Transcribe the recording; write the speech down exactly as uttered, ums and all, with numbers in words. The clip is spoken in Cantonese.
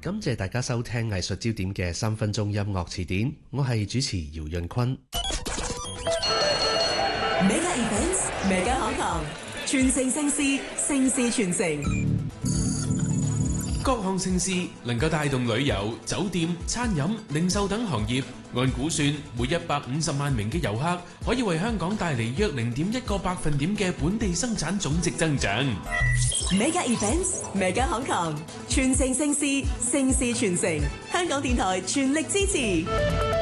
感謝大家收聽藝術焦點嘅三分鐘音樂詞典，我係主持姚潤坤。 Mega Events，Mega Hong Kong，傳承盛事，盛事傳承。 各項盛事能夠帶動旅遊、酒店、餐飲、零售等行業。按估算，每一百五十萬名嘅遊客可以為香港帶嚟約零點一個百分點嘅本地生產總值增長。 Mega Events，Mega Hong Kong，傳承盛事，盛事傳承。香港電台全力支持。